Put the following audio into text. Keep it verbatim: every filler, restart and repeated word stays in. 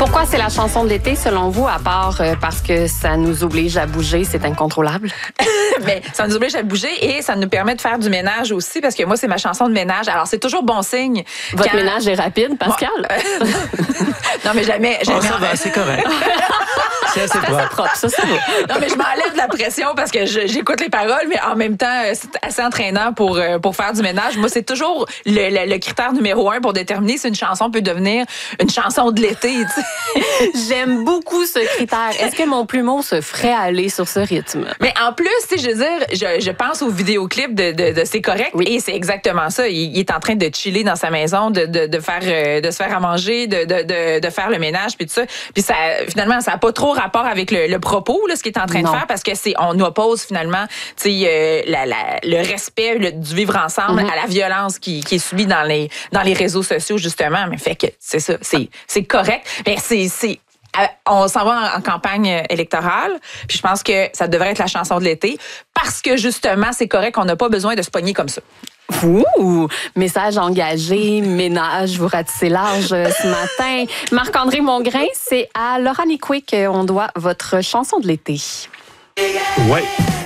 Pourquoi c'est la chanson de l'été, selon vous, à part euh, parce que ça nous oblige à bouger, c'est incontrôlable? Mais ça nous oblige à bouger et ça nous permet de faire du ménage aussi, parce que moi, c'est ma chanson de ménage. Alors, c'est toujours bon signe. Votre quand... ménage est rapide, Pascal? Bon, euh... non, mais jamais... jamais... Oh, ça va, c'est correct. C'est assez propre. propre. Ça, ça va. Non, mais je m'enlève de la pression parce que je, j'écoute les paroles, mais en même temps, c'est assez entraînant pour, pour faire du ménage. Moi, c'est toujours le, le, le critère numéro un pour déterminer si une chanson peut devenir une chanson de l'été. Tu sais. J'aime beaucoup ce critère. Est-ce que mon plumeau se ferait aller sur ce rythme? Mais en plus, tu sais, je veux dire, je, je pense au vidéoclip de, de, de C'est correct. Oui. Et c'est exactement ça. Il, il est en train de chiller dans sa maison, de, de, de, faire, de se faire à manger, de, de, de, de faire le ménage, puis tout ça. Puis ça, finalement, ça n'a pas trop rapport avec le, le propos, là, ce qu'il est en train non. de faire, parce que c'est, on oppose finalement, tu sais, euh, la, la, le respect le, du vivre ensemble mm-hmm. à la violence qui, qui est subie dans les, dans les réseaux sociaux, justement. Mais fait que c'est ça, c'est, c'est correct. Mais c'est, c'est, on s'en va en, en campagne électorale, puis je pense que ça devrait être la chanson de l'été, parce que justement, c'est correct qu'on n'a pas besoin de se pogner comme ça. Ouh, message engagé, ménage, vous ratissez large ce matin. Marc-André Mongrain, c'est à Laura Nicoué qu'on doit votre chanson de l'été. Ouais.